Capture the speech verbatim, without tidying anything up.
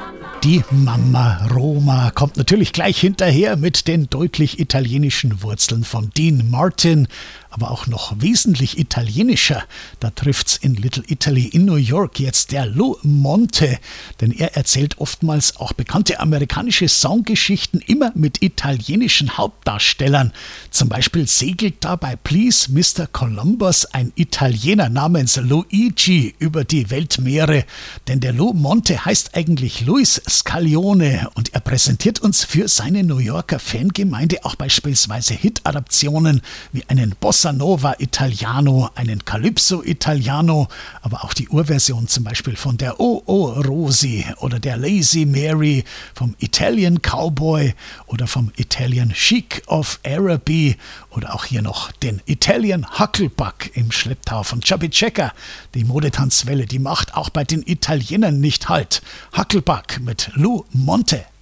Die Mama Roma kommt natürlich gleich hinterher mit den deutlich italienischen Wurzeln von Dean Martin, aber auch noch wesentlich italienischer. Da trifft's in Little Italy in New York jetzt der Lou Monte, denn er erzählt oftmals auch bekannte amerikanische Songgeschichten immer mit italienischen Hauptdarstellern. Zum Beispiel segelt da bei Please Mister Columbus ein Italiener namens Luigi über die Weltmeere, denn der Lou Monte heißt eigentlich Luis Scaglione und er präsentiert uns für seine New Yorker Fangemeinde auch beispielsweise Hit-Adaptionen wie einen Bossa Nova Italiano, einen Calypso Italiano, aber auch die Urversion zum Beispiel von der Oh Oh Rosie oder der Lazy Mary, vom Italian Cowboy oder vom Italian Chic of Araby oder auch hier noch den Italian Hucklebuck im Schlepptau von Chubby Checker. Die Modetanzwelle, die macht auch bei den Italienern nicht Halt. Hucklebuck mit Lou Monte.